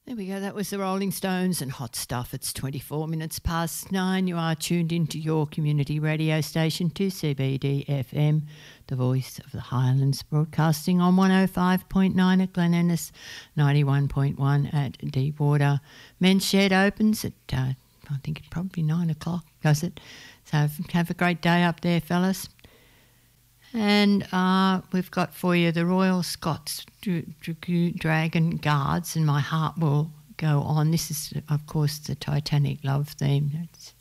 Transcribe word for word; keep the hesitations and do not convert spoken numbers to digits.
There we go. That was the Rolling Stones and Hot Stuff. It's twenty-four minutes past nine. You are tuned into your community radio station, two C B D F M, the voice of the Highlands, broadcasting on one oh five point nine at Glen Innes, ninety-one point one at Deepwater. Men's Shed opens at, uh, I think it's probably nine o'clock, does it? So have, have a great day up there, fellas. And uh, we've got for you the Royal Scots Dra- Dra- Dragon Guards, and My Heart Will Go On. This is, of course, the Titanic love theme. It's